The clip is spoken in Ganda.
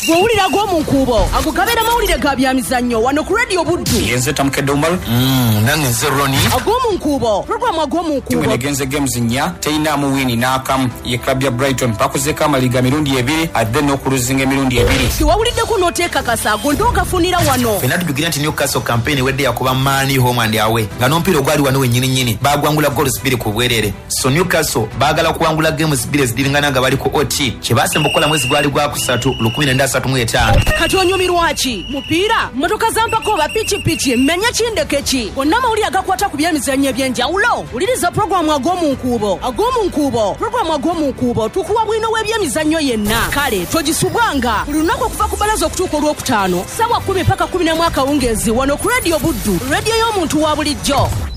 Bw'owulira g'omunkuubo agugabira mawulire ga byamizannyo wano ku Radio Buddu. Yenze Tamukedde Umar. Nange nze Roni. Ag'omunkuubo programu ag'omunkuubo. Timu egenze games nnya teyinaamu wini n'akamu ye club ya Brighton bakozeeko amaliga mirundi 2 adde n'okuluzinga emirundi 2. Tiwawuliddeko n'oteekakasa gondoogafunira wano. Fena tujukira nti Newcastle campaign wedde yakuba Mani home and away nga n'omupiira ogwali wano wennyini bagwangula goals 2 ku bwerere. So Newcastle baagala kuwangula games 2 ezidingana nga bali ku OT kye baasemba okukola mwezi gwali gwa kusatu 1935. Kati onyumirwa ki? Mupiira, mmotoka zampako oba pichi mmenya kindeke ki? Gonna amawulire agakwata ku byemizannyo eby'enjawulo. Wuliriza programu ag'omunkuubo. Programu ag'omunkuubo tukuwa bwino w'ebyemizannyo yenna. Kale togisubwanga buli lunaku okuva ku Balaza okutuuka Olwokutaano ssaawa 10 paka 11 akawungeezi wano ku Radio Buddu, radio y'omuntu wa bulijjo.